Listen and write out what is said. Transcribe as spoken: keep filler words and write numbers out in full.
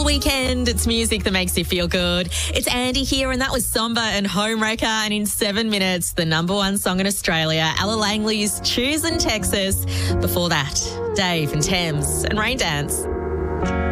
weekend. It's music that makes you feel good. It's Andy here, and that was Somber and Homewrecker. And in seven minutes, the number one song in Australia, Ella Langley's Choose in Texas. Before that, Dave and Thames and Rain Dance.